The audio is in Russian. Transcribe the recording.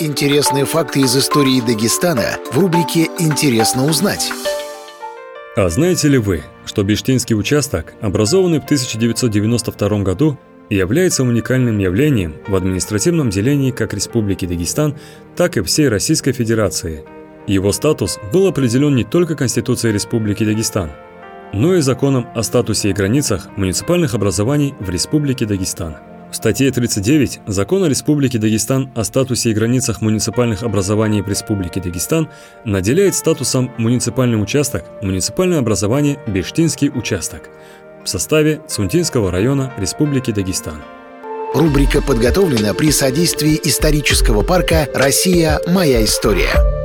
Интересные факты из истории Дагестана в рубрике «Интересно узнать». А знаете ли вы, что Биштинский участок, образованный в 1992 году, является уникальным явлением в административном делении как Республики Дагестан, так и всей Российской Федерации. Его статус был определен не только Конституцией Республики Дагестан, но и Законом о статусе и границах муниципальных образований в Республике Дагестан. В статье 39 Закона Республики Дагестан о статусе и границах муниципальных образований в Республике Дагестан наделяет статусом муниципальный участок муниципальное образование Биштинский участок в составе Цунтинского района Республики Дагестан. Рубрика подготовлена при содействии исторического парка «Россия. Моя история».